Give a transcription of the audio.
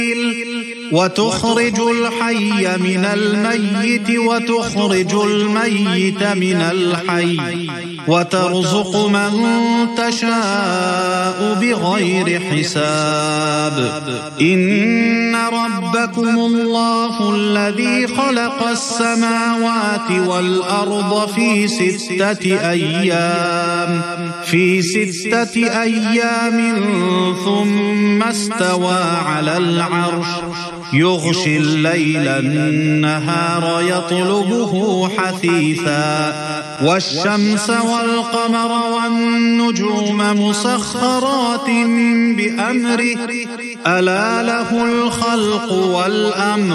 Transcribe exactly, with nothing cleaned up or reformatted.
وتخرج الحي من الميت وتخرج الميت من الحي وترزق من تشاء بغير حساب. إن ربكم الله الذي خلق السماوات والأرض في ستة أيام في ستة أيام ثم استوى على العرش يغشي الليل النهار يطلبه حثيثا والشمس والقمر والنجوم مسخرات بأمره ألا له الخلق والأمر